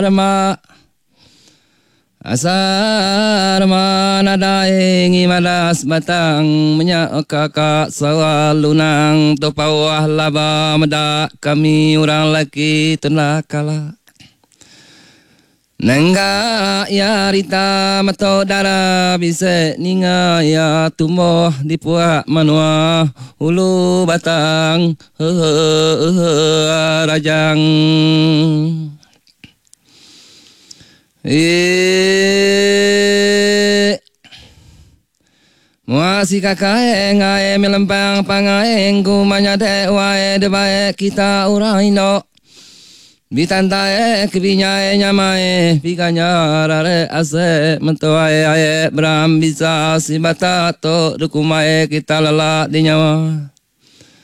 Rama asar mana daeng imalas batang menyak kakak sawalunang topawah laba medak kami orang laki telah kalah. Nengga ya rita mato dara bisa ninga ya tumbuh di puak manua hulu batang rajang. Muasi kakaeng ae melempang pangaeng kumanya dewae debae kita orang Indo. Bitantae kebinyae nyamae biganya rare ase mentoae ae beram bisa si bata to dukumae kita lelak di nyawa.